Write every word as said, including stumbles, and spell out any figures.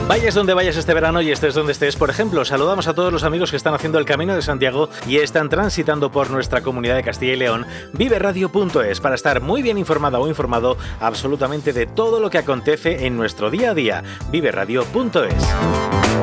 Vayas donde vayas este verano y estés donde estés, por ejemplo, saludamos a todos los amigos que están haciendo el Camino de Santiago y están transitando por nuestra comunidad de Castilla y León, vive radio punto es, para estar muy bien informada o informado absolutamente de todo lo que acontece en nuestro día a día, vive radio punto es.